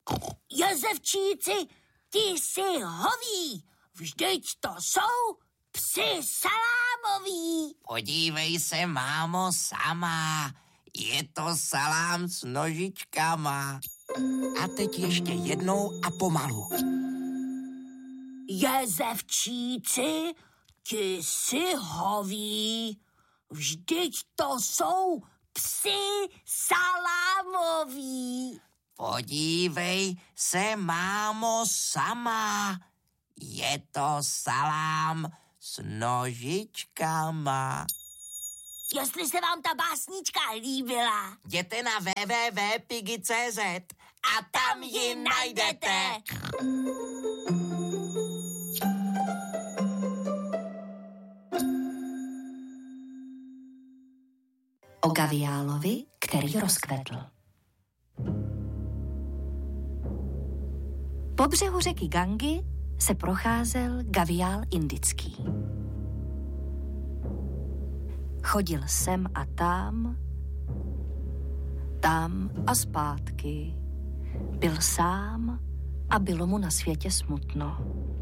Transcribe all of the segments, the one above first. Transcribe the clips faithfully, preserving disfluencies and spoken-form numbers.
Jezevčíci, ty jsi hoví, vždyť to jsou psi salámoví. Podívej se, mámo, sama. Je to salám s nožičkama. A teď ještě jednou a pomalu. Jezevčíci, ti jsi hoví, vždyť to jsou psi salámoví. Podívej se, mámo, sama. Je to salám s nožičkama. Jestli se vám ta básnička líbila, jděte na w w w tečka piggy tečka c z a tam ji najdete. O gaviálovi, který rozkvetl. Po břehu řeky Gangy se procházel gaviál indický. Chodil sem a tam, tam a zpátky. Byl sám a bylo mu na světě smutno.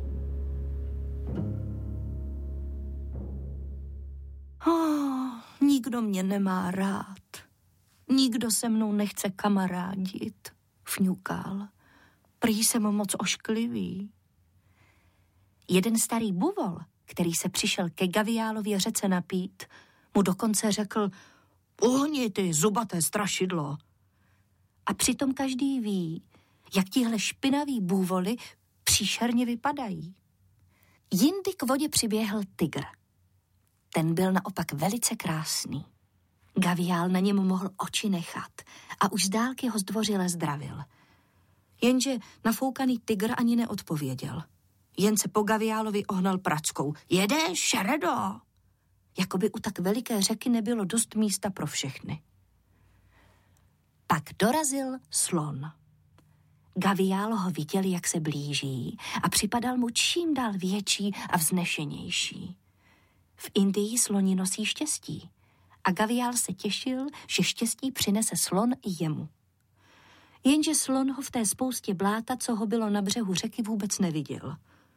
Oh, nikdo mě nemá rád. Nikdo se mnou nechce kamarádit, fňukal. Prý jsem moc ošklivý. Jeden starý buvol, který se přišel ke gaviálově řece napít, mu dokonce řekl: uhni ty zubaté strašidlo. A přitom každý ví, jak tihle špinaví bůvoli příšerně vypadají. Jindy k vodě přiběhl tygr. Ten byl naopak velice krásný. Gaviál na něm mohl oči nechat a už z dálky ho zdvořile zdravil. Jenže nafoukaný tygr ani neodpověděl. Jen se po gaviálovi ohnal prackou. Jedeš, šeredo! Jakoby u tak veliké řeky nebylo dost místa pro všechny. Pak dorazil slon. Gaviál ho viděl, jak se blíží a připadal mu čím dál větší a vznešenější. V Indii sloni nosí štěstí a gaviál se těšil, že štěstí přinese slon i jemu. Jenže slon ho v té spoustě bláta, co ho bylo na břehu řeky, vůbec neviděl.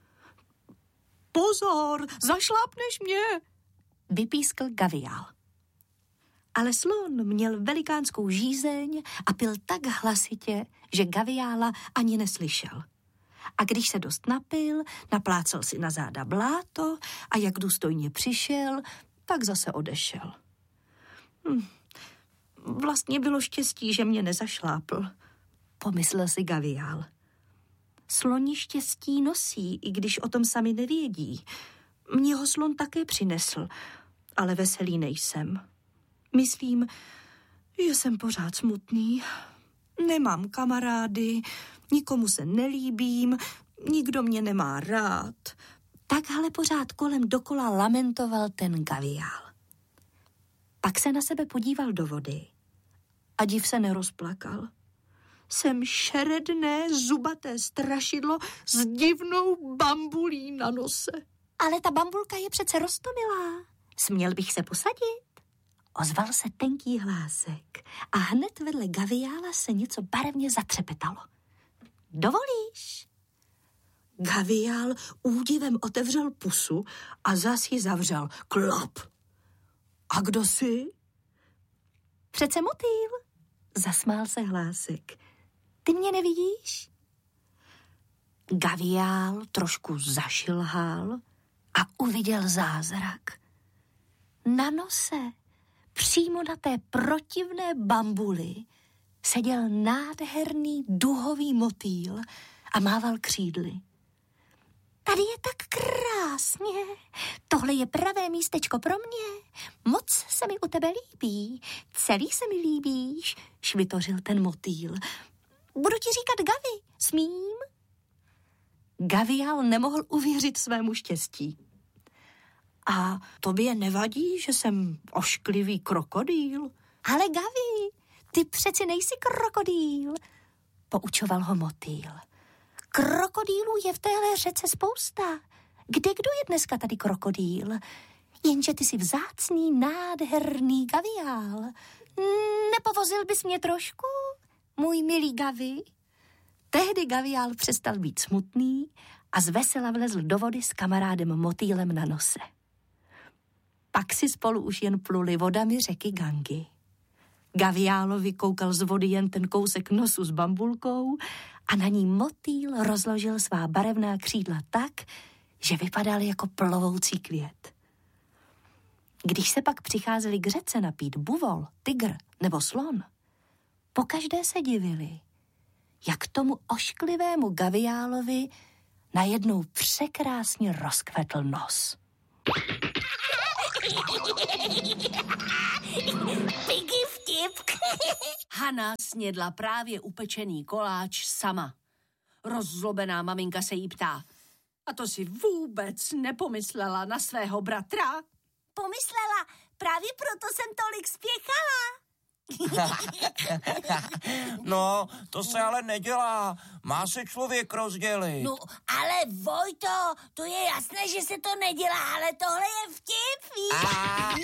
Pozor, zašlápneš mě, vypískl gaviál. Ale slon měl velikánskou žízeň a pil tak hlasitě, že gaviála ani neslyšel. A když se dost napil, naplácal si na záda bláto a jak důstojně přišel, tak zase odešel. Hm. Vlastně bylo štěstí, že mě nezašlápl, pomyslel si gaviál. Sloni štěstí nosí, i když o tom sami nevědí. Mě ho slon také přinesl, ale veselý nejsem. Myslím, že jsem pořád smutný. Nemám kamarády, nikomu se nelíbím, nikdo mě nemá rád. Takhle pořád kolem dokola lamentoval ten gaviál. Pak se na sebe podíval do vody a div se nerozplakal. Jsem šeredné, zubaté strašidlo s divnou bambulí na nose. Ale ta bambulka je přece roztomilá. Směl bych se posadit? Ozval se tenký hlásek a hned vedle gaviála se něco barevně zatřepetalo. Dovolíš? Gaviál údivem otevřel pusu a zas ji zavřel. Klap! A kdo jsi? Přece motýl, zasmál se hlásek. Ty mě nevidíš? Gaviál trošku zašilhal a uviděl zázrak. Na nose, přímo na té protivné bambuli, seděl nádherný duhový motýl a mával křídly. Tady je tak krásně. Tohle je pravé místečko pro mě. Moc se mi u tebe líbí. Celý se mi líbíš, švitořil ten motýl. Budu ti říkat Gavi, smím? Gaviál nemohl uvěřit svému štěstí. A tobě nevadí, že jsem ošklivý krokodýl? Ale Gavi, ty přeci nejsi krokodýl, poučoval ho motýl. Krokodýlů je v téhle řece spousta. Kde kdo je dneska tady krokodýl? Jenže ty jsi vzácný, nádherný gaviál. Nepovozil bys mě trošku, můj milý Gavi? Tehdy Gaviál přestal být smutný a zvesela vlezl do vody s kamarádem motýlem na nose. Pak si spolu už jen pluli vodami řeky Gangy. Gaviálovi koukal z vody jen ten kousek nosu s bambulkou a na ní motýl rozložil svá barevná křídla tak, že vypadal jako plovoucí květ. Když se pak přicházeli k řece napít buvol, tygr nebo slon, pokaždé se divili, jak tomu ošklivému Gaviálovi najednou překrásně rozkvetl nos. Piggy vtip. Hana snědla právě upečený koláč sama. Rozzlobená maminka se jí ptá: a to si vůbec nepomyslela na svého bratra? Pomyslela, právě proto jsem tolik spěchala. No, to se ale nedělá. Má se člověk rozdělit. No, ale Vojto, to je jasné, že se to nedělá, ale tohle je vtip, víš? A...